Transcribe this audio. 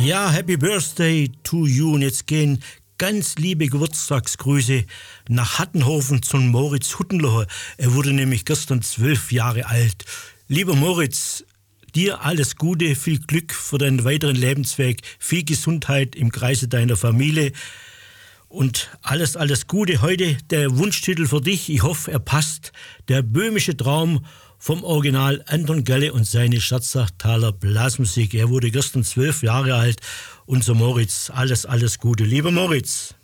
Ja, Happy Birthday to you. Und jetzt gehen ganz liebe Geburtstagsgrüße nach Hattenhofen zum Moritz Huttenloher. Er wurde nämlich gestern 12 Jahre alt. Lieber Moritz, dir alles Gute, viel Glück für deinen weiteren Lebensweg, viel Gesundheit im Kreise deiner Familie und alles Gute. Heute der Wunschtitel für dich, ich hoffe, er passt. Der böhmische Traum vom Original Anton Galle und seine Schatzachtaler Blasmusik. Er wurde gestern 12 Jahre alt. Unser Moritz, alles Gute. Lieber Moritz.